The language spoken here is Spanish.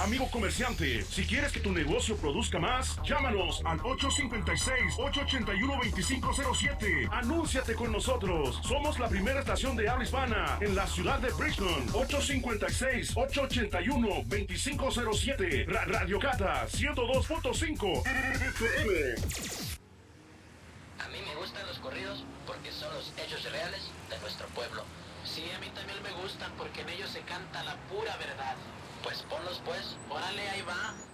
Amigo comerciante, si quieres que tu negocio produzca más, llámanos al 856-881-2507. Anúnciate con nosotros. Somos la primera estación de habla hispana en la ciudad de Bridgeton. 856-881-2507. Radio Cata 102.5 FM. A mí me gustan los corridos porque son los hechos reales de nuestro pueblo. Sí, a mí también me gustan porque en ellos se canta la pura verdad. Pues ponlos pues, órale, ahí va.